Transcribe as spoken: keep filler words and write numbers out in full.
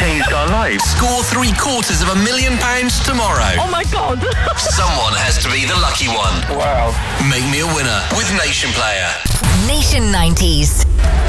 changed our lives. Score three quarters of a million pounds tomorrow. Oh my God. Someone has to be the lucky one. Wow. Make me a winner with Nation Player. Nation nineties.